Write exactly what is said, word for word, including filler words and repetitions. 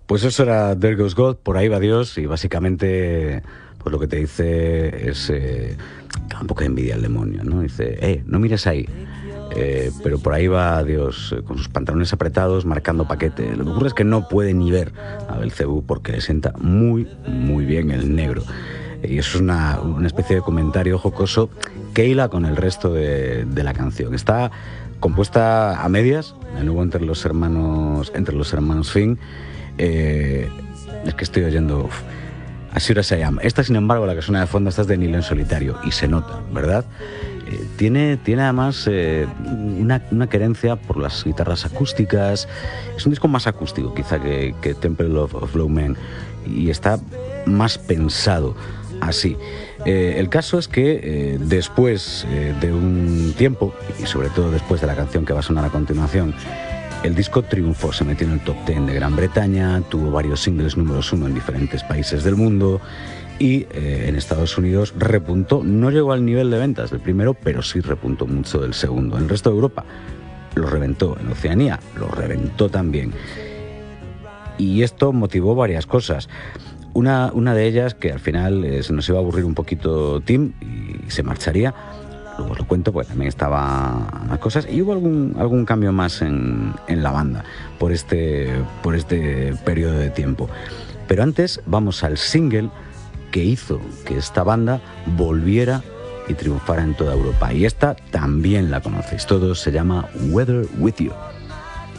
Pues eso era There Goes God, Por ahí va Dios, y básicamente pues lo que te dice es eh, un poco de envidia al demonio, ¿no? Dice, eh, no mires ahí, eh, pero por ahí va Dios eh, con sus pantalones apretados marcando paquete. Lo que ocurre es que no puede ni ver a Belcebú porque le sienta muy, muy bien el negro. Y eso es una, una especie de comentario jocoso que hila con el resto de, de la canción. Está compuesta a medias, de nuevo entre los hermanos, entre los hermanos Finn. Eh, es que estoy oyendo uf, As Sure As I Am. Esta, sin embargo, la que suena de fondo, esta es de Nilo en solitario y se nota, ¿verdad? Eh, tiene, tiene además eh, una, una querencia por las guitarras acústicas. Es un disco más acústico quizá que, que Temple of, of Low Men, y está más pensado así. Eh, el caso es que eh, después eh, de un tiempo, y sobre todo después de la canción que va a sonar a continuación, el disco triunfó, se metió en el top diez de Gran Bretaña, tuvo varios singles números uno en diferentes países del mundo y eh, en Estados Unidos repuntó. No llegó al nivel de ventas del primero, pero sí repuntó mucho del segundo. En el resto de Europa lo reventó, en Oceanía lo reventó también. Y esto motivó varias cosas. Una, una de ellas, que al final eh, se nos iba a aburrir un poquito Tim y se marcharía. Luego os lo cuento, pues también estaba más cosas y hubo algún, algún cambio más en, en la banda por este, por este periodo de tiempo. Pero antes vamos al single que hizo que esta banda volviera y triunfara en toda Europa. Y esta también la conocéis todos, se llama Weather With You.